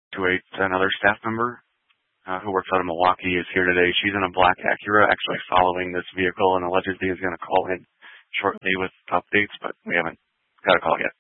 Another staff member who works out of Milwaukee is here today. She's in a black Acura actually following this vehicle and allegedly is going to call in shortly with updates, but we haven't got a call yet.